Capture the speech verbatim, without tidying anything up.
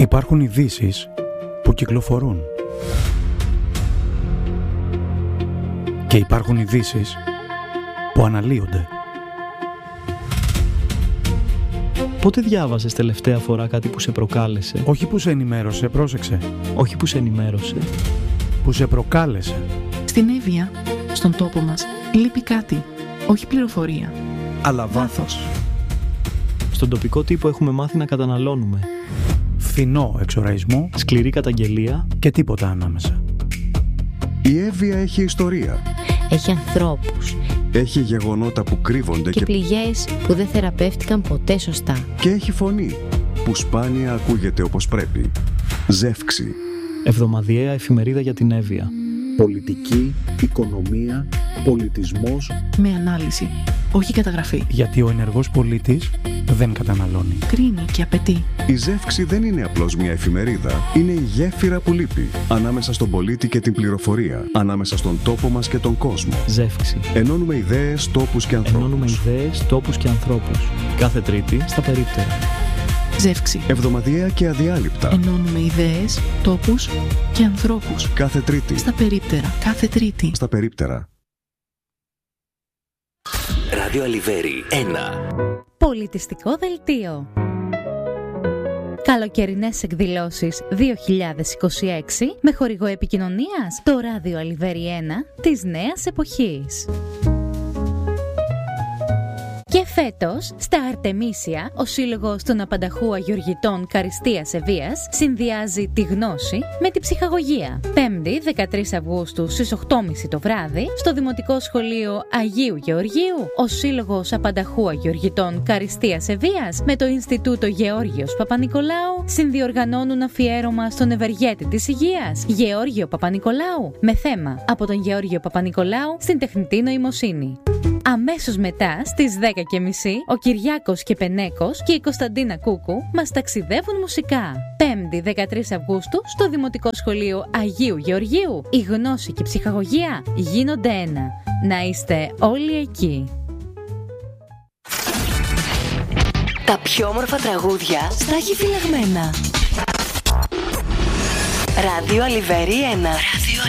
Υπάρχουν ειδήσεις που κυκλοφορούν. Και υπάρχουν ειδήσεις που αναλύονται. Πότε διάβασες τελευταία φορά κάτι που σε προκάλεσε? Όχι που σε ενημέρωσε, πρόσεξε. Όχι που σε ενημέρωσε. Που σε προκάλεσε. Στην Εύβοια, στον τόπο μας, λείπει κάτι. Όχι πληροφορία. Αλλά βάθος. Στον τοπικό τύπο έχουμε μάθει να καταναλώνουμε. Φθηνό εξοραϊσμό. Σκληρή καταγγελία. Και τίποτα ανάμεσα. Η Εύβοια έχει ιστορία. Έχει ανθρώπους. Έχει γεγονότα που κρύβονται και, και πληγές που δεν θεραπεύτηκαν ποτέ σωστά. Και έχει φωνή που σπάνια ακούγεται όπως πρέπει. Ζεύξη. Εβδομαδιαία εφημερίδα για την Εύβοια. Πολιτική, οικονομία, πολιτισμός. Με ανάλυση, όχι καταγραφή. Γιατί ο ενεργός πολίτης δεν καταναλώνει. Κρίνει και απαιτεί. Η Ζεύξη δεν είναι απλώς μια εφημερίδα. Είναι η γέφυρα που λείπει. Ανάμεσα στον πολίτη και την πληροφορία. Ανάμεσα στον τόπο μας και τον κόσμο. Ζεύξη. Ενώνουμε ιδέες, τόπους και ανθρώπους. Ενώνουμε ιδέες, τόπους και ανθρώπους. Κάθε Τρίτη στα περίπτερα. Ζεύξη. Εβδομαδιαία και αδιάλειπτα. Ενώνουμε ιδέες, τόπους και ανθρώπους. Κάθε Τρίτη. Στα περίπτερα. Κάθε Τρίτη. Στα περίπτερα. Ράδιο Αλιβέρι ένα. Πολιτιστικό δελτίο. Καλοκαιρινές εκδηλώσεις δύο χιλιάδες είκοσι έξι με χορηγό επικοινωνίας το Ράδιο Αλιβέρι ένα της νέας εποχής. Και φέτος, στα Αρτεμίσια, ο Σύλλογος των Απανταχού Αγιοργητών Καριστίας Ευβοίας συνδυάζει τη γνώση με τη ψυχαγωγία. Πέμπτη, δεκατρείς Αυγούστου στις οκτώ και μισή το βράδυ, στο Δημοτικό Σχολείο Αγίου Γεωργίου, ο Σύλλογος Απανταχού Αγιοργητών Καριστίας Ευβοίας με το Ινστιτούτο Γεώργιος Παπανικολάου συνδιοργανώνουν αφιέρωμα στον ευεργέτη της υγείας, Γεώργιο Παπανικολάου, με θέμα «Από τον Γεώργιο Παπανικολάου στην τεχνητή νοημοσύνη». Αμέσως μετά, στις δέκα και μισή, ο Κυριάκος Κεπενέκος και η Κωνσταντίνα Κούκου μας ταξιδεύουν μουσικά. Πέμπτη, δεκατρείς Αυγούστου, στο Δημοτικό Σχολείο Αγίου Γεωργίου, η γνώση και η ψυχαγωγία γίνονται ένα. Να είστε όλοι εκεί. Τα πιο όμορφα τραγούδια στα έχει φυλαγμένα. Ράδιο Αλιβέρι ένα.